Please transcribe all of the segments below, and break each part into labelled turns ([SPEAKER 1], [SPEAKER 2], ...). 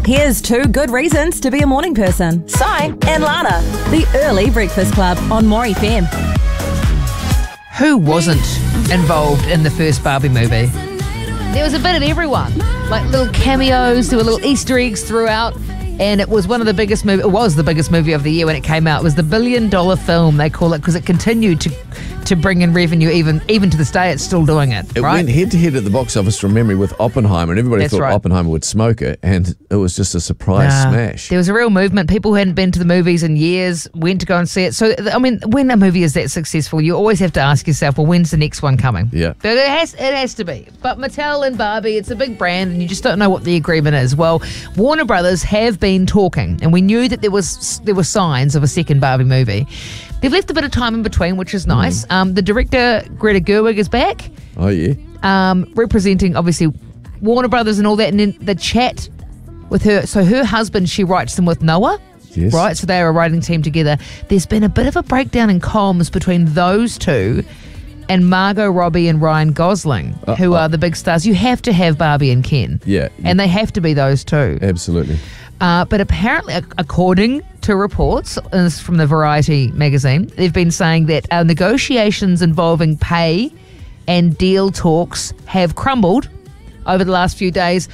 [SPEAKER 1] Here's 2 good reasons to be a morning person. Si and Lana. The Early Breakfast Club on More FM.
[SPEAKER 2] Who wasn't involved in the first Barbie movie? There was a bit of everyone, like little cameos, there were little Easter eggs throughout, and it was one of the biggest movie. It was the biggest movie of the year when it came out. It was the $1 billion film, they call it, because it continued to bring in revenue even to this day. It's still doing it.
[SPEAKER 3] It went head to head at the box office from memory with Oppenheimer, and everybody thought Oppenheimer would smoke it, and it was just a surprise smash.
[SPEAKER 2] There was a real movement. People who hadn't been to the movies in years went to go and see it. So, I mean, when a movie is that successful, you always have to ask yourself, well, when's the next one coming?
[SPEAKER 3] Yeah.
[SPEAKER 2] But it has to be. But Mattel and Barbie, it's a big brand, and you just don't know what the agreement is. Well, Warner Brothers have been talking, and we knew that there were signs of a second Barbie movie. They've left a bit of time in between, which is nice. The director, Greta Gerwig, is back.
[SPEAKER 3] Oh, yeah.
[SPEAKER 2] Representing, obviously, Warner Brothers and all that. And then the chat with her. So her husband, she writes them with Noah.
[SPEAKER 3] Yes.
[SPEAKER 2] Right? So they're a writing team together. There's been a bit of a breakdown in comms between those two and Margot Robbie and Ryan Gosling, who are the big stars. You have to have Barbie and Ken.
[SPEAKER 3] Yeah.
[SPEAKER 2] And they have to be those two.
[SPEAKER 3] Absolutely.
[SPEAKER 2] But apparently, according to reports from the Variety magazine, they've been saying that negotiations involving pay and deal talks have crumbled over the last few days,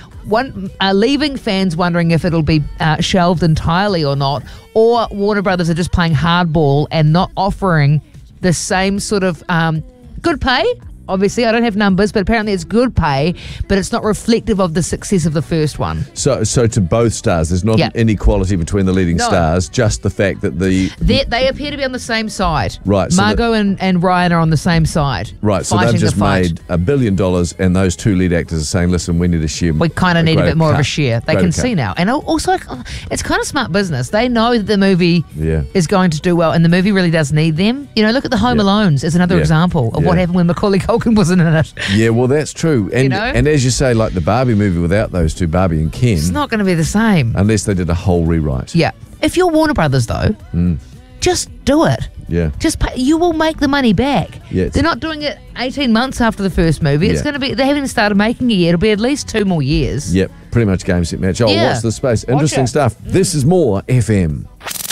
[SPEAKER 2] leaving fans wondering if it'll be shelved entirely or not, or Warner Brothers are just playing hardball and not offering the same sort of good pay. Obviously, I don't have numbers, but apparently it's good pay, but it's not reflective of the success of the first one.
[SPEAKER 3] So to both stars, there's not an inequality between the leading stars, just the fact that
[SPEAKER 2] they appear to be on the same side.
[SPEAKER 3] Right.
[SPEAKER 2] Margot and Ryan are on the same side.
[SPEAKER 3] Right, so they've just made $1 billion, and those two lead actors are saying, listen, we need a share.
[SPEAKER 2] We kind of need a bit more of a share. They can see now. And also, it's kind of smart business. They know that the movie is going to do well, and the movie really does need them. You know, look at the Home Alones as another example of what happened when Macaulay Culkin wasn't in it.
[SPEAKER 3] Yeah, well, that's true. And and as you say, like the Barbie movie without those two, Barbie and Ken,
[SPEAKER 2] it's not going to be the same.
[SPEAKER 3] Unless they did a whole rewrite.
[SPEAKER 2] Yeah. If you're Warner Brothers, though, just do it.
[SPEAKER 3] Yeah.
[SPEAKER 2] Just pay, you will make the money back.
[SPEAKER 3] Yeah,
[SPEAKER 2] they're not doing it 18 months after the first movie. It's going to be, they haven't started making it yet. It'll be at least 2 more years.
[SPEAKER 3] Yep, pretty much game, set, match. Oh, watch the space. Interesting stuff. This is More FM.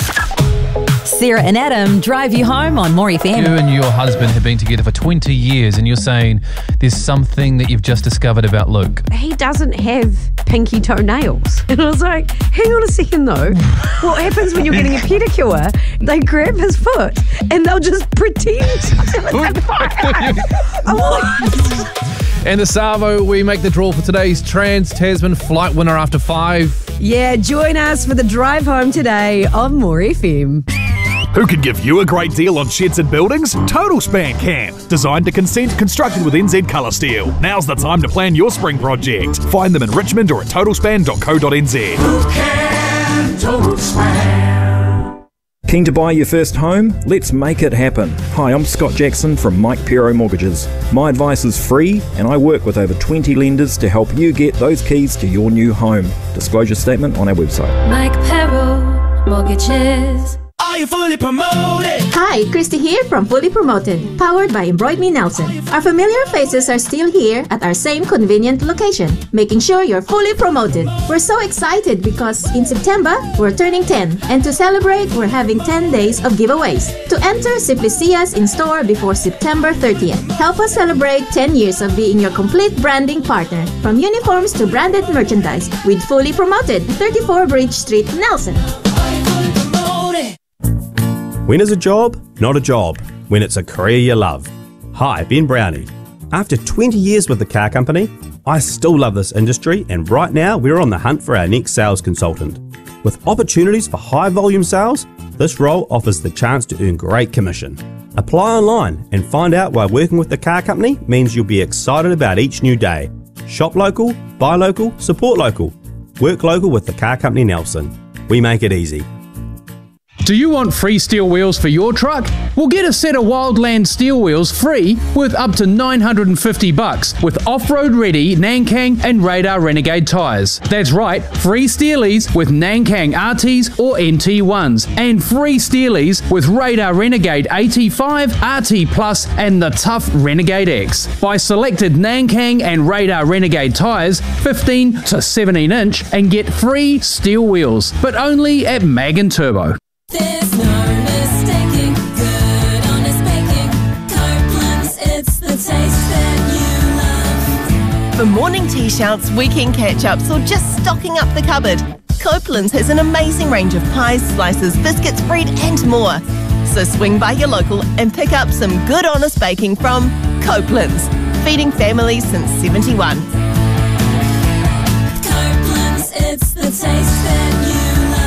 [SPEAKER 1] Sarah and Adam drive you home on More FM.
[SPEAKER 4] You and your husband have been together for 20 years and you're saying there's something that you've just discovered about Luke.
[SPEAKER 5] He doesn't have pinky toenails. And I was like, hang on a second though. What happens when you're getting a pedicure? They grab his foot and they'll just pretend.
[SPEAKER 4] And the Savo, we make the draw for today's Trans-Tasman flight winner after 5.
[SPEAKER 5] Yeah, join us for the drive home today on More FM.
[SPEAKER 6] Who can give you a great deal on sheds and buildings? Total Span can. Designed to consent, constructed with NZ Colour Steel. Now's the time to plan your spring project. Find them in Richmond or at totalspan.co.nz.
[SPEAKER 7] Who can Total Span?
[SPEAKER 8] Keen to buy your first home? Let's make it happen. Hi, I'm Scott Jackson from Mike Pero Mortgages. My advice is free and I work with over 20 lenders to help you get those keys to your new home. Disclosure statement on our website.
[SPEAKER 9] Mike Pero Mortgages.
[SPEAKER 7] Are you fully promoted?
[SPEAKER 10] Hi, Christy here from Fully Promoted, powered by Embroid Me Nelson. Our familiar faces are still here at our same convenient location, making sure you're fully promoted. We're so excited because in September, we're turning 10. And to celebrate, we're having 10 days of giveaways. To enter, simply see us in store before September 30th. Help us celebrate 10 years of being your complete branding partner, from uniforms to branded merchandise, with Fully Promoted, 34 Bridge Street, Nelson.
[SPEAKER 11] When is a job not a job? When it's a career you love. Hi, Ben Brownie. After 20 years with the car company, I still love this industry, and right now we're on the hunt for our next sales consultant. With opportunities for high volume sales, this role offers the chance to earn great commission. Apply online and find out why working with the car company means you'll be excited about each new day. Shop local, buy local, support local. Work local with the car company Nelson. We make it easy.
[SPEAKER 12] Do you want free steel wheels for your truck? Well, get a set of Wildland steel wheels free worth up to $950 with off-road ready Nankang and Radar Renegade tyres. That's right, free steelies with Nankang RTs or NT1s and free steelies with Radar Renegade AT5, RT Plus and the tough Renegade X. Buy selected Nankang and Radar Renegade tyres 15 to 17 inch and get free steel wheels, but only at Mag and Turbo.
[SPEAKER 9] There's no mistaking good, honest baking. Copeland's, it's the taste that you love.
[SPEAKER 13] For morning tea shouts, weekend catch-ups, or just stocking up the cupboard, Copeland's has an amazing range of pies, slices, biscuits, bread and more. So swing by your local and pick up some good, honest baking from Copeland's, feeding families since 71.
[SPEAKER 9] Copeland's, it's the taste that you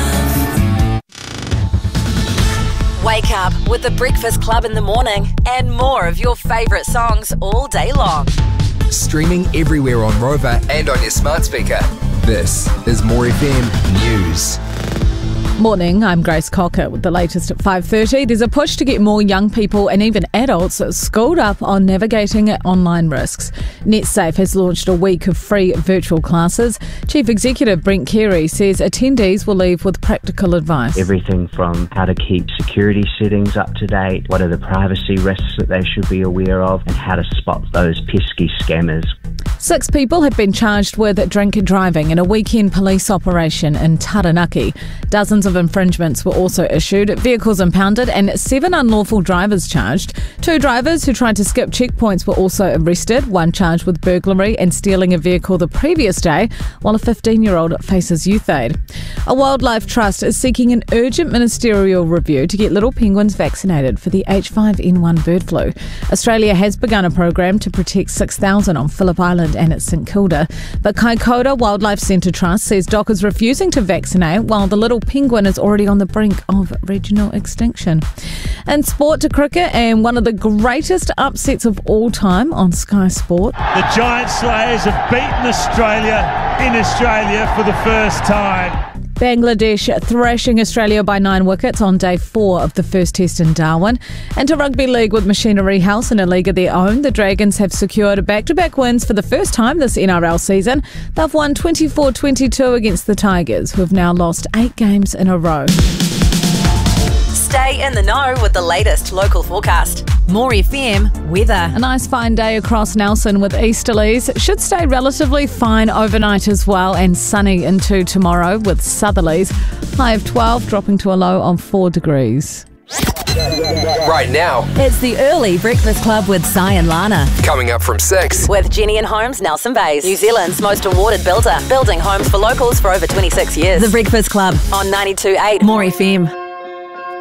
[SPEAKER 1] Wake up with the Breakfast Club in the morning and more of your favourite songs all day long.
[SPEAKER 14] Streaming everywhere on Rover and on your smart speaker. This is More FM News.
[SPEAKER 15] Morning, I'm Grace Cocker with the latest at 5:30. There's a push to get more young people and even adults schooled up on navigating online risks. NetSafe has launched a week of free virtual classes. Chief Executive Brent Carey says attendees will leave with practical advice.
[SPEAKER 16] Everything from how to keep security settings up to date, what are the privacy risks that they should be aware of, and how to spot those pesky scammers.
[SPEAKER 15] 6 people have been charged with drink driving in a weekend police operation in Taranaki. Dozens of infringements were also issued, vehicles impounded and 7 unlawful drivers charged. 2 drivers who tried to skip checkpoints were also arrested, one charged with burglary and stealing a vehicle the previous day, while a 15-year-old faces youth aid. A wildlife trust is seeking an urgent ministerial review to get little penguins vaccinated for the H5N1 bird flu. Australia has begun a program to protect 6,000 on Phillip Island and at St Kilda, but Kaikoura Wildlife Centre Trust says DOC is refusing to vaccinate while the little penguin is already on the brink of regional extinction. In sport, to cricket and one of the greatest upsets of all time on Sky Sport.
[SPEAKER 17] The Giant Slayers have beaten Australia in Australia for the first time.
[SPEAKER 15] Bangladesh thrashing Australia by 9 wickets on day 4 of the first test in Darwin. And to rugby league with Machinery House in a league of their own, the Dragons have secured back-to-back wins for the first time this NRL season. They've won 24-22 against the Tigers, who have now lost 8 games in a row.
[SPEAKER 1] Stay in the know with the latest local forecast. More FM weather.
[SPEAKER 15] A nice fine day across Nelson with easterlies. Should stay relatively fine overnight as well, and sunny into tomorrow with southerlies. High of 12, dropping to a low of 4 degrees.
[SPEAKER 14] Right now,
[SPEAKER 1] it's the Early Breakfast Club with Si and Lana.
[SPEAKER 14] Coming up from 6.
[SPEAKER 1] With Jenny and Homes, Nelson Bays, New Zealand's most awarded builder. Building homes for locals for over 26 years. The Breakfast Club on 92.8 More FM.